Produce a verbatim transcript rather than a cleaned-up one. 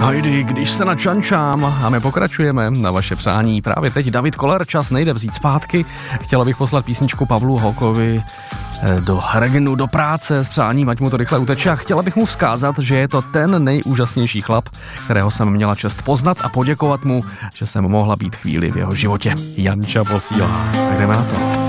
Hajdy, když se načančám a my pokračujeme na vaše přání. Právě teď David Koller, čas nejde vzít zpátky. Chtěla bych poslat písničku Pavlu Hokovi do Regenu, do práce s přáním, ať mu to rychle uteče, a chtěla bych mu vzkázat, že je to ten nejúžasnější chlap, kterého jsem měla čest poznat, a poděkovat mu, že jsem mohla být chvíli v jeho životě. Janča posílá. Tak jdeme na to.